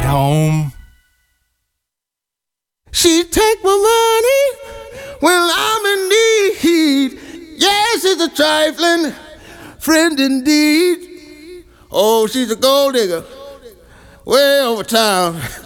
home. She take my money when I'm in need. Yes, she's a trifling friend indeed. Oh, she's a gold digger way over town.